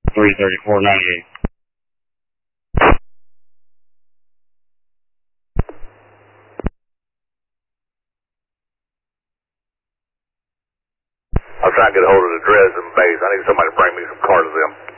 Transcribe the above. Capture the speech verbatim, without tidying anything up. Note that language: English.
three thirty-four ninety-eight. I'm trying to get a hold of the Dresden base. I need somebody to bring me some cars to them.